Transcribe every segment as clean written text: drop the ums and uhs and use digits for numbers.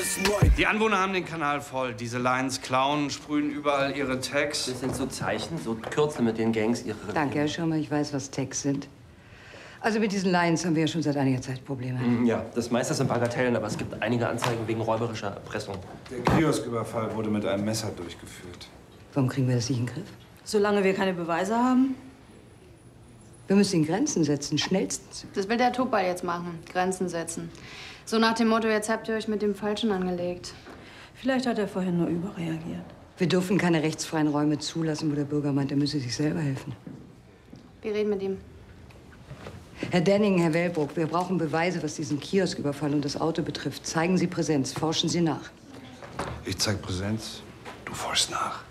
ist neu. Die Anwohner haben den Kanal voll. Diese Lions klauen, sprühen überall ihre Tags. Das sind so Zeichen, so Kürzel, mit den Gangs ihre... Danke, Herr Schirmer. Ich weiß, was Tags sind. Also mit diesen Lions haben wir ja schon seit einiger Zeit Probleme. Ja, das meiste sind Bagatellen, aber es gibt einige Anzeigen wegen räuberischer Erpressung. Der Kiosküberfall wurde mit einem Messer durchgeführt. Warum kriegen wir das nicht in den Griff? Solange wir keine Beweise haben. Wir müssen ihnen Grenzen setzen, schnellstens. Das will der Topal jetzt machen, Grenzen setzen. So nach dem Motto, jetzt habt ihr euch mit dem Falschen angelegt. Vielleicht hat er vorhin nur überreagiert. Wir dürfen keine rechtsfreien Räume zulassen, wo der Bürger meint, er müsse sich selber helfen. Wir reden mit ihm. Herr Denning, Herr Wellbrook, wir brauchen Beweise, was diesen Kiosküberfall und das Auto betrifft. Zeigen Sie Präsenz, forschen Sie nach. Ich zeig Präsenz, du forschst nach.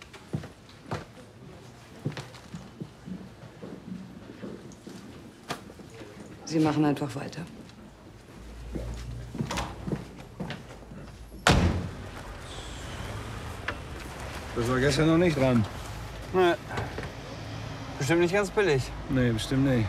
Sie machen einfach weiter. Das war gestern noch nicht dran. Nee. Bestimmt nicht ganz billig. Nee, bestimmt nicht.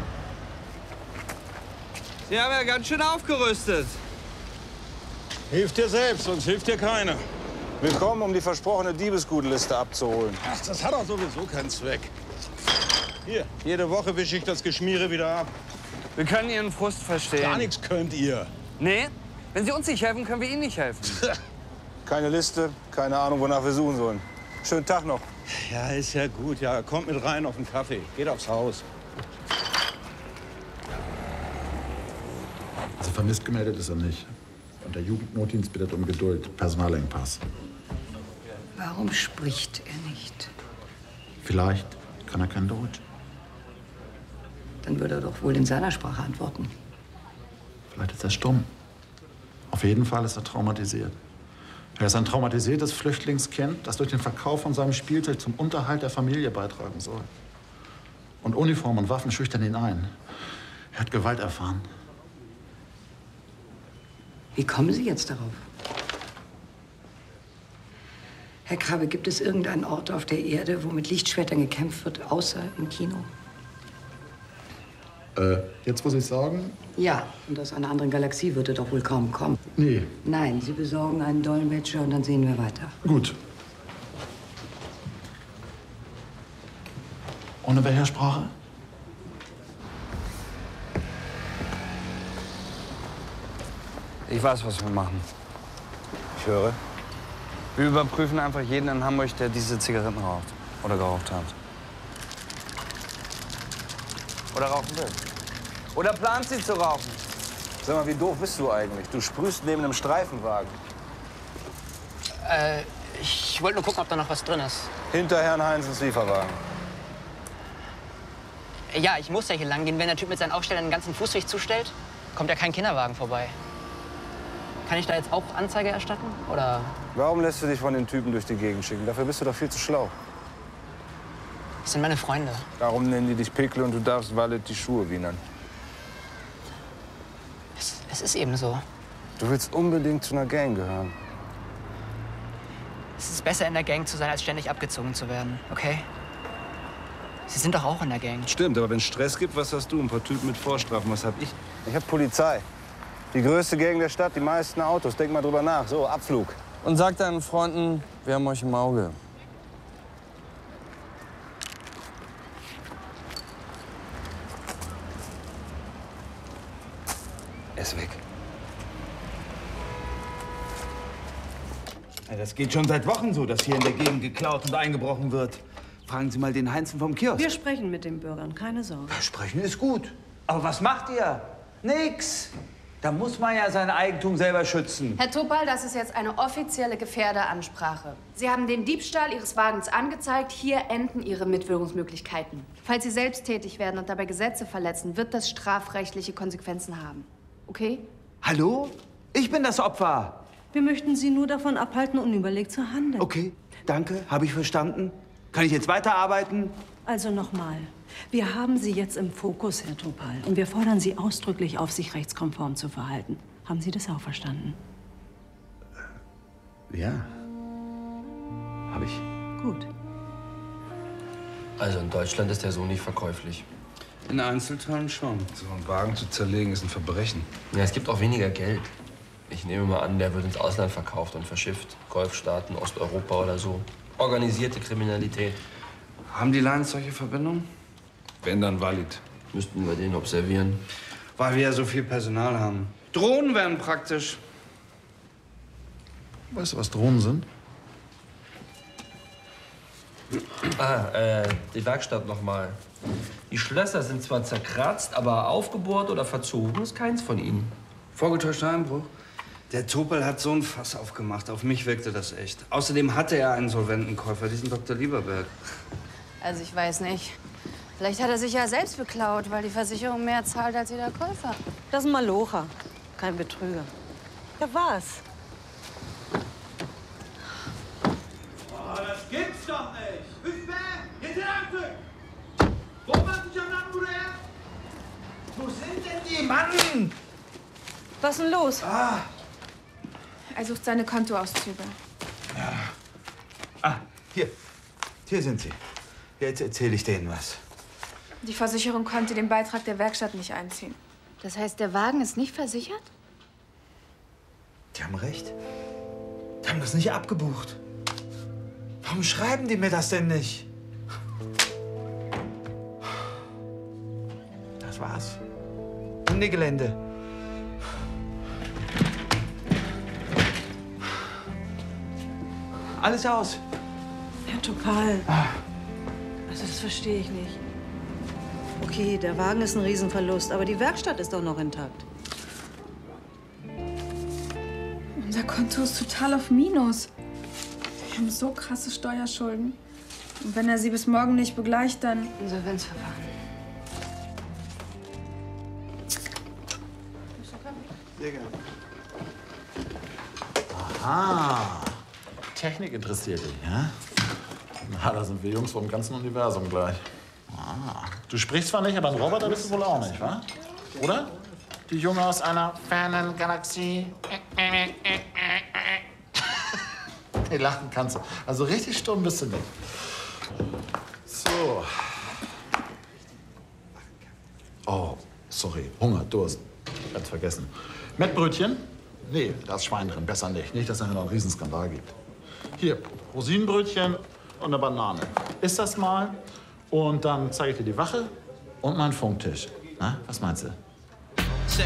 Sie haben ja ganz schön aufgerüstet. Hilft dir selbst, sonst hilft dir keiner. Willkommen, um die versprochene Diebesgutliste abzuholen. Ach, das hat doch sowieso keinen Zweck. Hier, jede Woche wische ich das Geschmiere wieder ab. Wir können Ihren Frust verstehen. Gar nichts könnt ihr. Nee? Wenn Sie uns nicht helfen, können wir Ihnen nicht helfen. Keine Liste, keine Ahnung, wonach wir suchen sollen. Schönen Tag noch. Ja, ist ja gut. Ja, kommt mit rein auf den Kaffee. Geht aufs Haus. Also vermisst gemeldet ist er nicht. Und der Jugendnotdienst bittet um Geduld. Personalengpass. Warum spricht er nicht? Vielleicht kann er kein Deutsch. Dann würde er doch wohl in seiner Sprache antworten. Vielleicht ist er stumm. Auf jeden Fall ist er traumatisiert. Er ist ein traumatisiertes Flüchtlingskind, das durch den Verkauf von seinem Spielzeug zum Unterhalt der Familie beitragen soll. Und Uniform und Waffen schüchtern ihn ein. Er hat Gewalt erfahren. Wie kommen Sie jetzt darauf? Herr Krabbe, gibt es irgendeinen Ort auf der Erde, wo mit Lichtschwertern gekämpft wird, außer im Kino? Jetzt muss ich sagen? Ja, und aus einer anderen Galaxie wird er doch wohl kaum kommen. Nee. Nein, Sie besorgen einen Dolmetscher und dann sehen wir weiter. Gut. Ohne welcher Sprache? Ich weiß, was wir machen. Ich höre. Wir überprüfen einfach jeden in Hamburg, der diese Zigaretten raucht oder geraucht hat. Oder rauchen will. Oder plant sie zu rauchen. Sag mal, wie doof bist du eigentlich? Du sprühst neben einem Streifenwagen. Ich wollte nur gucken, ob da noch was drin ist. Hinter Herrn Heinsens Lieferwagen. Ja, ich muss ja hier lang gehen. Wenn der Typ mit seinen Aufstellern den ganzen Fußweg zustellt, kommt ja kein Kinderwagen vorbei. Kann ich da jetzt auch Anzeige erstatten? Oder? Warum lässt du dich von den Typen durch die Gegend schicken? Dafür bist du doch viel zu schlau. Das sind meine Freunde. Darum nennen die dich Pickel und du darfst Wallet die Schuhe wienern. Es ist eben so. Du willst unbedingt zu einer Gang gehören. Es ist besser, in der Gang zu sein, als ständig abgezogen zu werden, okay? Sie sind doch auch in der Gang. Stimmt, aber wenn es Stress gibt, was hast du? Ein paar Typen mit Vorstrafen, was hab ich? Ich hab Polizei. Die größte Gang der Stadt, die meisten Autos. Denk mal drüber nach. So, Abflug. Und sag deinen Freunden, wir haben euch im Auge. Er ist weg. Ja, das geht schon seit Wochen so, dass hier in der Gegend geklaut und eingebrochen wird. Fragen Sie mal den Heinzen vom Kiosk. Wir sprechen mit den Bürgern, keine Sorge. Sprechen ist gut. Aber was macht ihr? Nix. Da muss man ja sein Eigentum selber schützen. Herr Topal, das ist jetzt eine offizielle Gefährderansprache. Sie haben den Diebstahl Ihres Wagens angezeigt. Hier enden Ihre Mitwirkungsmöglichkeiten. Falls Sie selbst tätig werden und dabei Gesetze verletzen, wird das strafrechtliche Konsequenzen haben. Okay? Hallo? Ich bin das Opfer. Wir möchten Sie nur davon abhalten, unüberlegt zu handeln. Okay, danke, habe ich verstanden. Kann ich jetzt weiterarbeiten? Also nochmal. Wir haben Sie jetzt im Fokus, Herr Topal. Und wir fordern Sie ausdrücklich auf, sich rechtskonform zu verhalten. Haben Sie das auch verstanden? Ja. Habe ich. Gut. Also in Deutschland ist der so nicht verkäuflich. In Einzelteilen schon. So einen Wagen zu zerlegen ist ein Verbrechen. Ja, es gibt auch weniger Geld. Ich nehme mal an, der wird ins Ausland verkauft und verschifft. Golfstaaten, Osteuropa oder so. Organisierte Kriminalität. Haben die Lions solche Verbindungen? Wenn, dann valid. Müssten wir den observieren. Weil wir ja so viel Personal haben. Drohnen wären praktisch. Weißt du, was Drohnen sind? Die Werkstatt noch mal. Die Schlösser sind zwar zerkratzt, aber aufgebohrt oder verzogen ist keins von ihnen. Vorgetäuschter Einbruch. Der Topel hat so ein Fass aufgemacht. Auf mich wirkte das echt. Außerdem hatte er einen Solventenkäufer, diesen Dr. Lieberberg. Also ich weiß nicht. Vielleicht hat er sich ja selbst beklaut, weil die Versicherung mehr zahlt als jeder Käufer. Das ist ein Malocher, kein Betrüger. Ja, was? Oh, das gibt's doch nicht! Hüspe! Hinterher! Wo macht sich am Bruder? Wo sind denn die Mann? Was ist denn los? Er sucht seine Kontoauszüge. Hier sind sie. Jetzt erzähle ich denen was. Die Versicherung konnte den Beitrag der Werkstatt nicht einziehen. Das heißt, der Wagen ist nicht versichert? Die haben recht. Die haben das nicht abgebucht. Warum schreiben die mir das denn nicht? Das war's. Hundegelände. Alles aus. Herr Topal. Also das verstehe ich nicht. Okay, der Wagen ist ein Riesenverlust, aber die Werkstatt ist doch noch intakt. Unser Konto ist total auf Minus. Wir haben so krasse Steuerschulden. Und wenn er sie bis morgen nicht begleicht, dann... Insolvenzverfahren. Sehr gerne. Aha. Technik interessiert dich, ja? Na, da sind wir Jungs vom ganzen Universum gleich. Ah. Du sprichst zwar nicht, aber ein Roboter bist du wohl auch nicht, wa? Oder? Die Junge aus einer fernen Galaxie. Nee, lachen kannst du. Also richtig stumm bist du nicht. So. Oh, sorry. Hunger, Durst. Ganz vergessen. Mettbrötchen? Nee, da ist Schwein drin. Besser nicht. Nicht, dass es nachher noch einen Riesenskandal gibt. Hier, Rosinenbrötchen und eine Banane. Iss das mal und dann zeige ich dir die Wache und meinen Funktisch. Na, was meinst du?